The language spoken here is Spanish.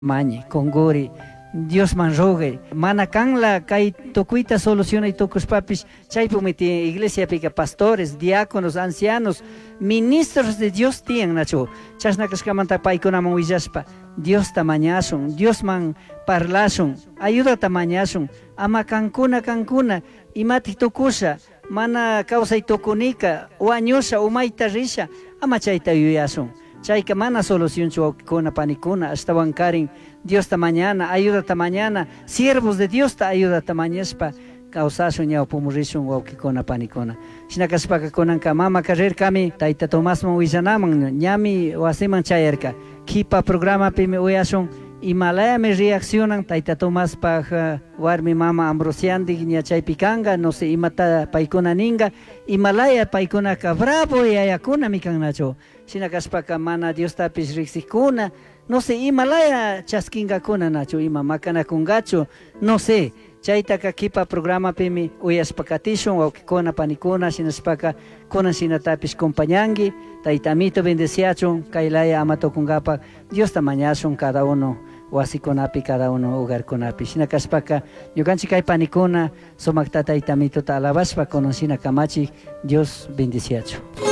Mañe, Congori, Dios man rogue, mana canla, kay tocuita soluciona y tocos papis, chay pumiti iglesia pica pastores, diáconos, ancianos, ministros de Dios tienen nacho, chasnakas kamanta paikonamon willaspa, Dios tamañason, Dios man parlason, ayuda tamañason, ama cancuna, imati tocusa, mana causa y tocunica, o añosa, o maita risha, ama chayta yuyason. Chayka mana solución chuaukuna panicuna, hasta bancarin, Dios ta mañana, ayuda ta mañana, siervos de Dios ta ayuda ta mañespa, causasun ya opumurishun waukikuna panicuna. Shinakaspaka konanka mama carrer kami, taita Tomás man willanaman, ñami wasiman chayerka, kipa programa pimi uyasun, Himalaya me reaccionan, taita Tomás pa warmi mama Ambrosiandi, ña chaypikanga, no sé, imata paikuna ninga, Himalaya paikuna ka bravo y ayakuna mikan nacho. Sinakaspaka mana Dios tapis rixikuna, no sé, Himalaya chaskinga kuna nacho, ima makana kungacho, no sé, chaytaka kipa programa pimi uyaspakatishun, waukikuna panikuna, sinaspaka kuna sinatapis compañangi, taitamito bendeciachun, kailaya amato kungapa, Dios tamañasun cada uno, wasikunapi cada uno hogar kunapi. Sinakaspaka, yukanchi kay panikuna, somaktata itamito ta alabaspa, conocina kamachi, Dios bendeciacho.